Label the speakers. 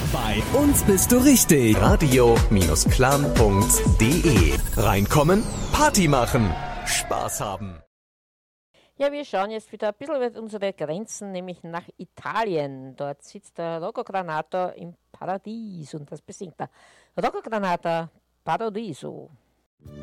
Speaker 1: Bei uns bist du richtig.
Speaker 2: Radio-clan.de. Reinkommen, Party machen, Spaß haben.
Speaker 3: Ja, wir schauen jetzt wieder ein bisschen über unsere Grenzen, nämlich nach Italien. Dort sitzt der Rocco Granato im Paradies und das besingt er. Rocco Granato, Paradiso.